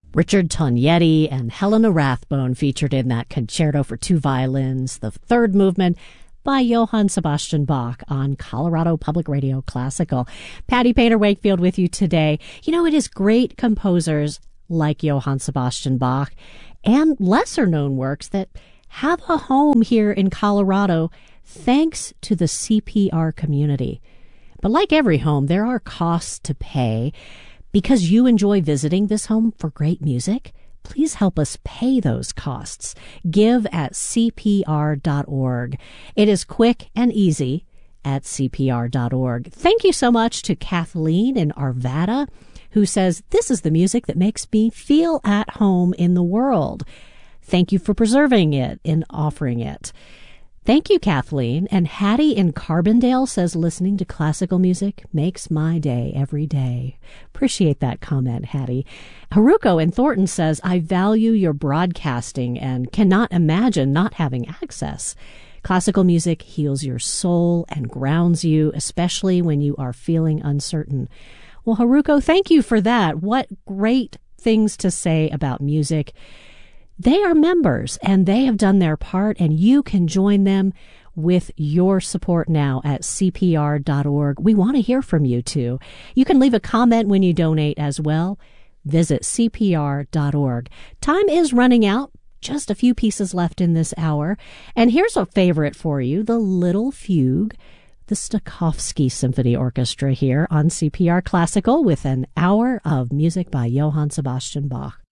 Richard Tognetti and Helena Rathbone featured in that concerto for two violins, the third movement by Johann Sebastian Bach on Colorado Public Radio Classical. Patty Painter Wakefield with you today. You know, it is great composers like Johann Sebastian Bach and lesser known works that have a home here in Colorado thanks to the CPR community. But like every home, there are costs to pay. Because you enjoy visiting this home for great music, please help us pay those costs. Give at CPR.org. It is quick and easy at CPR.org. Thank you so much to Kathleen in Arvada, who says, this is the music that makes me feel at home in the world. Thank you for preserving it and offering it. Thank you, Kathleen. And Hattie in Carbondale says, listening to classical music makes my day every day. Appreciate that comment, Hattie. Haruko in Thornton says, I value your broadcasting and cannot imagine not having access. Classical music heals your soul and grounds you, especially when you are feeling uncertain. Well, Haruko, thank you for that. What great things to say about music. They are members, and they have done their part, and you can join them with your support now at CPR.org. We want to hear from you, too. You can leave a comment when you donate as well. Visit CPR.org. Time is running out. Just a few pieces left in this hour. And here's a favorite for you, the Little Fugue, the Stokowski Symphony Orchestra here on CPR Classical with an hour of music by Johann Sebastian Bach.